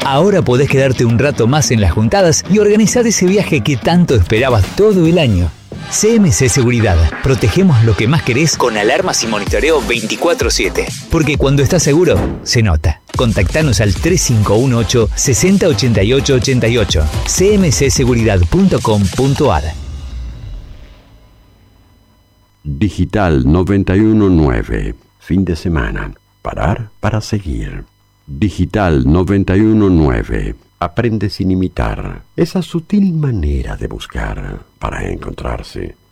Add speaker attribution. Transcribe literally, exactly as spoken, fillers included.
Speaker 1: Ahora podés quedarte un rato más en las juntadas y organizar ese viaje que tanto esperabas todo el año. C M C Seguridad. Protegemos lo que más querés con alarmas y monitoreo veinticuatro siete. Porque cuando estás seguro, se nota. Contactanos al tres cinco uno ocho, seis cero ocho ocho ocho ocho. c m c seguridad punto com punto a r.
Speaker 2: Digital noventa y uno nueve. Fin de semana. Parar para seguir. Digital noventa y uno nueve. Aprende sin imitar. Esa sutil manera de buscar para encontrarse.